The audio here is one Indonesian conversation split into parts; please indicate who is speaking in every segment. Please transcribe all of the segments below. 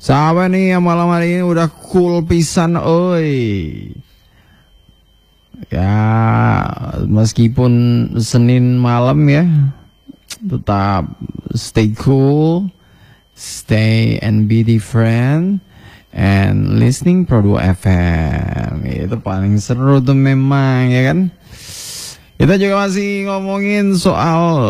Speaker 1: Sahabat nih yang malam hari ini udah cool pisan oi. Ya, meskipun Senin malam ya, tetap stay cool, stay and be different, and listening Pro 2 FM. Itu paling seru tuh memang ya kan. Kita juga masih ngomongin soal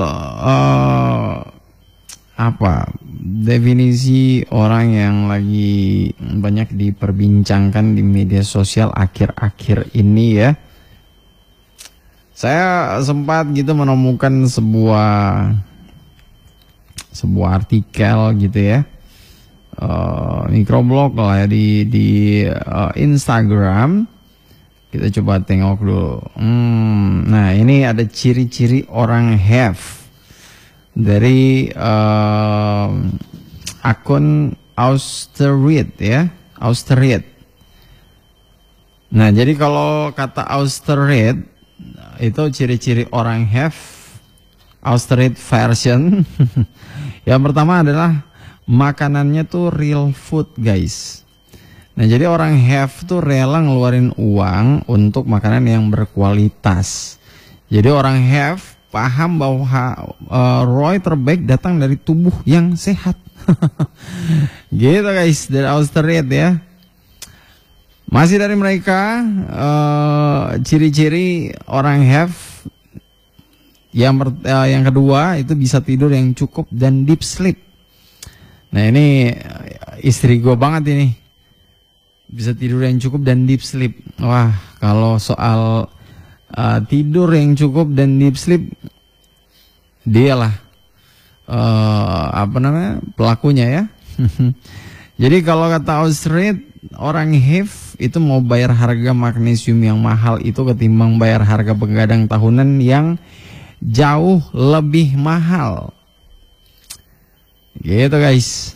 Speaker 1: definisi orang yang lagi banyak diperbincangkan di media sosial akhir-akhir ini ya. Saya sempat gitu menemukan sebuah artikel gitu ya, microblog lah ya di Instagram. Kita coba tengok dulu. Nah ini ada ciri-ciri orang have dari akun Austerread ya, Austerread. Nah jadi kalau kata Austerread itu ciri-ciri orang have Austerread version. Yang pertama adalah makanannya tuh real food guys. Nah jadi orang have tuh rela ngeluarin uang untuk makanan yang berkualitas. Jadi orang have paham bahwa ROI terbaik datang dari tubuh yang sehat. Gitu guys, dari Austerread ya. Masih dari mereka, ciri-ciri orang have yang kedua itu bisa tidur yang cukup dan deep sleep. Nah ini istri gue banget ini, bisa tidur yang cukup dan deep sleep. Wah kalau soal tidur yang cukup dan deep sleep, dialah pelakunya ya. Jadi kalau kata Austerread, orang have itu mau bayar harga magnesium yang mahal itu ketimbang bayar harga begadang tahunan yang jauh lebih mahal. Gitu guys.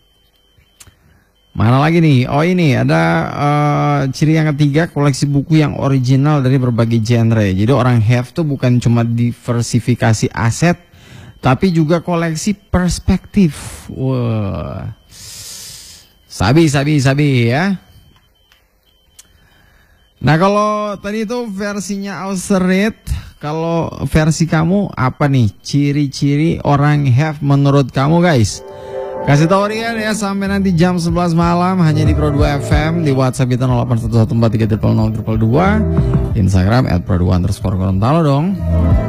Speaker 1: Mana lagi nih? Oh ini ada ciri yang ketiga, koleksi buku yang original dari berbagai genre. Jadi orang have tuh bukan cuma diversifikasi aset, tapi juga koleksi perspektif. Wah, sabi ya. Nah kalau tadi itu versinya Austerread, kalau versi kamu apa nih ciri-ciri orang have menurut kamu guys? Kasih tahu Rian ya sampai nanti jam 11 malam hanya di Pro 2 FM, di WhatsApp kita 081143000022, Instagram @pro2_Gorontalo dong.